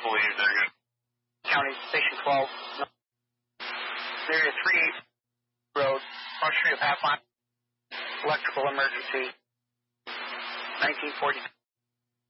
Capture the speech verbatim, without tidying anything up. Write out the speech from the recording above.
believe they're going to... County, Station twelve. Area three Road, North Street of Half Mile. Electrical emergency. nineteen forty.